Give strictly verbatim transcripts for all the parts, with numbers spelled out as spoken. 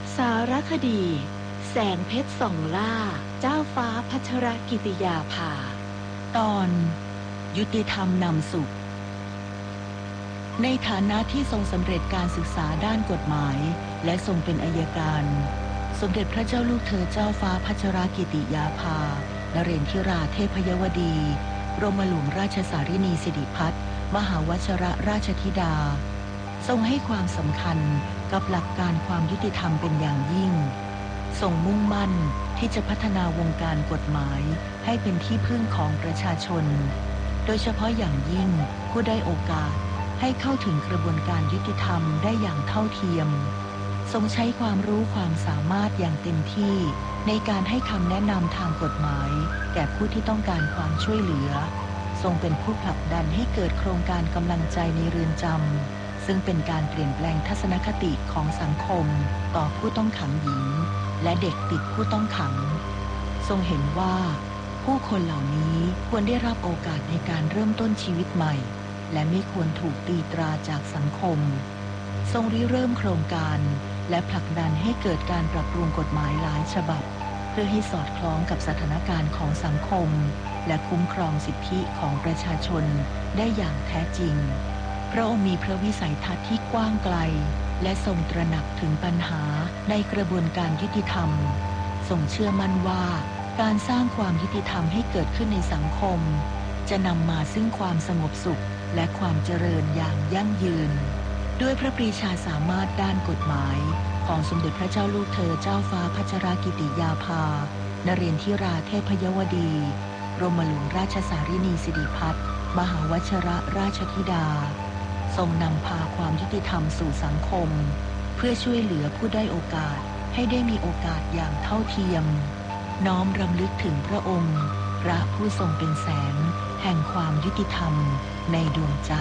สารคดีแสงเพชรส่องล่าเจ้าฟ้าพัชรกิติยาภาตอนยุติธรรมนำสุขในฐานะที่ทรงสำเร็จการศึกษาด้านกฎหมายและทรงเป็นอัยการสมเด็จพระเจ้าลูกเธอเจ้าฟ้าพัชรกิติยาภานเรนทิราเทพยวดีกรมหลวงราชสารินีสิริพัฒน์มหาวชรราชธิดาทรงให้ความสำคัญกับหลักการความยุติธรรมเป็นอย่างยิ่งทรงมุ่งมั่นที่จะพัฒนาวงการกฎหมายให้เป็นที่พึ่งของประชาชนโดยเฉพาะอย่างยิ่งผู้ได้โอกาสให้เข้าถึงกระบวนการยุติธรรมได้อย่างเท่าเทียมทรงใช้ความรู้ความสามารถอย่างเต็มที่ในการให้คำแนะนำทางกฎหมายแก่ผู้ที่ต้องการความช่วยเหลือทรงเป็นผู้ผลักดันให้เกิดโครงการกำลังใจในเรือนจำซึ่งเป็นการเปลี่ยนแปลงทัศนคติของสังคมต่อผู้ต้องขังหญิงและเด็กติดผู้ต้องขังทรงเห็นว่าผู้คนเหล่านี้ควรได้รับโอกาสในการเริ่มต้นชีวิตใหม่และไม่ควรถูกตีตราจากสังคมทรงริเริ่มโครงการและผลักดันให้เกิดการปรับปรุงกฎหมายหลายฉบับเพื่อให้สอดคล้องกับสถานการณ์ของสังคมและคุ้มครองสิทธิของประชาชนได้อย่างแท้จริงพระองค์มีพระวิสัยทัศน์ที่กว้างไกลและทรงตระหนักถึงปัญหาในกระบวนการยุติธรรมทรงเชื่อมั่นว่าการสร้างความยุติธรรมให้เกิดขึ้นในสังคมจะนำมาซึ่งความสงบสุขและความเจริญอย่างยั่งยืนด้วยพระปรีชาสามารถด้านกฎหมายของสมเด็จพระเจ้าลูกเธอเจ้าฟ้าพัชรกิติยาภานเรนทิราเทพยวดีกรมหลวงราชสารินีสิริพัฒน์มหาวชรราชธิดาทรงนำพาความยุติธรรมสู่สังคมเพื่อช่วยเหลือผู้ได้โอกาสให้ได้มีโอกาสอย่างเท่าเทียมน้อมรำลึกถึงพระองค์พระผู้ทรงเป็นแสงแห่งความยุติธรรมในดวงใจ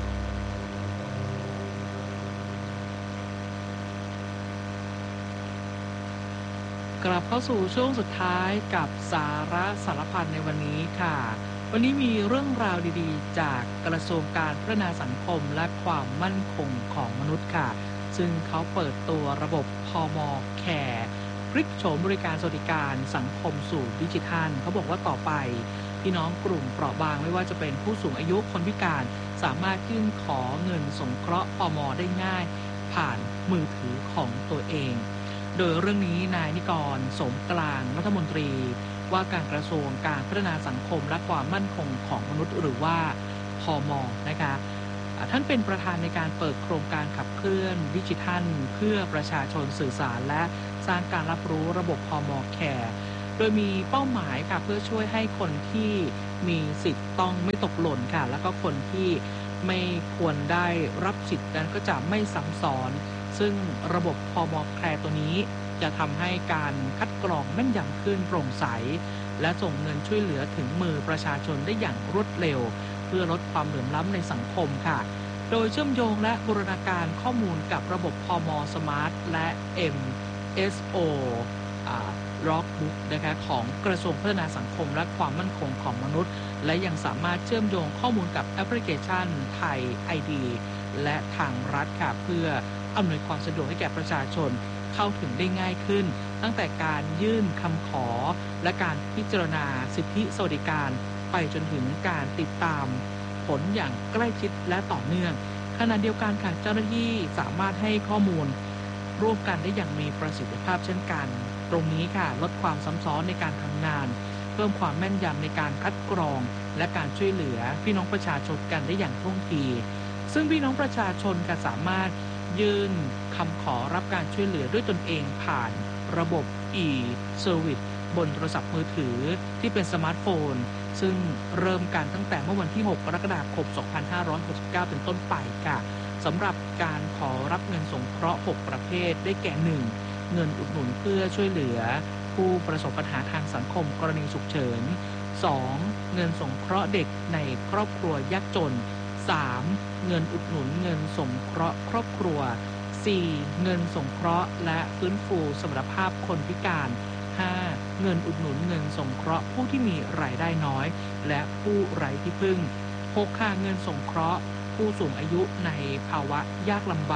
กลับเข้าสู่ช่วงสุดท้ายกับสาระสารพันในวันนี้ค่ะวันนี้มีเรื่องราวดีๆจากกระทรวงการพัฒนาสังคมและความมั่นคงของมนุษย์ค่ะซึ่งเขาเปิดตัวระบบพม.แคร์พลิกโฉมบริการสวัสดิการสังคมสู่ดิจิทัลเขาบอกว่าต่อไปพี่น้องกลุ่มเปราะบางไม่ว่าจะเป็นผู้สูงอายุคนพิการสามารถยื่นขอเงินสงเคราะห์พม.ได้ง่ายผ่านมือถือของตัวเองโดยเรื่องนี้นายนิกรสมกลางรัฐมนตรีว่าการกระทรวงการพัฒนาสังคมและความมั่นคงของมนุษย์หรือว่าพม.นะคะท่านเป็นประธานในการเปิดโครงการขับเคลื่อนดิจิทัลเพื่อประชาชนสื่อสารและสร้างการรับรู้ระบบพม.แคร์โดยมีเป้าหมายค่ะเพื่อช่วยให้คนที่มีสิทธิ์ต้องไม่ตกหล่นค่ะแล้วก็คนที่ไม่ควรได้รับสิทธิ์นั้นก็จะไม่ซ้ำซ้อนซึ่งระบบพม.แคร์ตัวนี้จะทำให้การคัดกรองแม่นยำขึ้นโปร่งใสและส่งเงินช่วยเหลือถึงมือประชาชนได้อย่างรวดเร็วเพื่อลดความเหลื่อมล้ำในสังคมค่ะโดยเชื่อมโยงและบูรณาการข้อมูลกับระบบพม.สมาร์ทและ เอ็ม เอส โอ อ่า Logbook นะคะของกระทรวงพัฒนาสังคมและความมั่นคงของมนุษย์และยังสามารถเชื่อมโยงข้อมูลกับแอปพลิเคชันไทย ไอ ดี และทางรัฐค่ะเพื่ออำนวยความสะดวกให้แก่ประชาชนเข้าถึงได้ง่ายขึ้นตั้งแต่การยื่นคำขอและการพิจารณาสิทธิสวัสดิการไปจนถึงการติดตามผลอย่างใกล้ชิดและต่อเนื่องขณะเดียวกันค่ะเจ้าหน้าที่สามารถให้ข้อมูลร่วมกันได้อย่างมีประสิทธิภาพเช่นกันตรงนี้ค่ะลดความซ้ำซ้อนในการทำงานเพิ่มความแม่นยำในการคัดกรองและการช่วยเหลือพี่น้องประชาชนกันได้อย่างท่วงทีซึ่งพี่น้องประชาชนก็สามารถยื่นคำขอรับการช่วยเหลือด้วยตนเองผ่านระบบ e-service บนโทรศัพท์มือถือที่เป็นสมาร์ทโฟนซึ่งเริ่มกันตั้งแต่เมื่อวันที่หกกรกฎาคมสองพันห้าร้อยหกสิบเก้าเป็นต้นไปค่ะสำหรับการขอรับเงินสงเคราะห์หกประเภทได้แก่หนึ่งเงินอุดหนุนเพื่อช่วยเหลือผู้ประสบปัญหาทางสังคมกรณีฉุกเฉินสองเงินสงเคราะห์เด็กในครอบครัวยากจนสามเงินอุดหนุนเงินสงเคราะห์ครอบครัวสี่เงินสงเคราะห์และฟื้นฟูสมรรถภาพคนพิการห้าเงินอุดหนุนเงินสงเคราะห์ผู้ที่มีรายได้น้อยและผู้ไร้ที่พึ่งหกค่ะเงินสงเคราะห์ผู้สูงอายุในภาวะยากลำบาก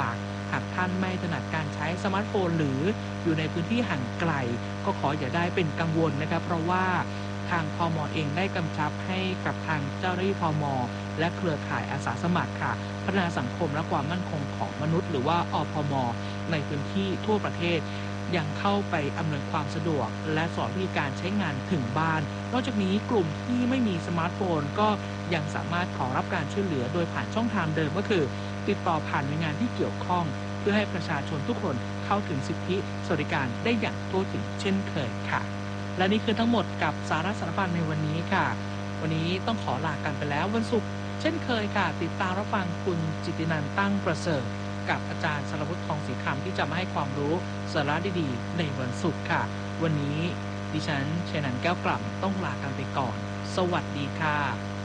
หากท่านไม่ถนัดการใช้สมาร์ทโฟนหรืออยู่ในพื้นที่ห่างไกลก็ขออย่าได้เป็นกังวลนะครับเพราะว่าทางพม.เองได้กำชับให้กับทางเจ้าหน้าที่พม.และเครือข่ายอาสาสมัครค่ะพัฒนาสังคมและความมั่นคงของมนุษย์หรือว่าอพม.ในพื้นที่ทั่วประเทศยังเข้าไปอำนวยความสะดวกและสอนวิธีการใช้งานถึงบ้านนอกจากนี้กลุ่มที่ไม่มีสมาร์ทโฟนก็ยังสามารถขอรับการช่วยเหลือโดยผ่านช่องทางเดิมก็คือติดต่อผ่านหน่วยงานที่เกี่ยวข้องเพื่อให้ประชาชนทุกคนเข้าถึงสิทธิสวัสดิการได้อย่างทั่วถึงเช่นเคยค่ะและนี่คือทั้งหมดกับสาระสารพันในวันนี้ค่ะวันนี้ต้องขอลากันไปแล้ววันศุกร์เช่นเคยค่ะติดตามรับฟังคุณจิตตินันท์ตั้งประเสริฐกับอาจารย์สรวุฒิทองศรีคำที่จะมาให้ความรู้สาระดีๆในวันศุกร์ค่ะวันนี้ดิฉันชัยนันท์แก้วกล่ำต้องลากันไปก่อนสวัสดีค่ะ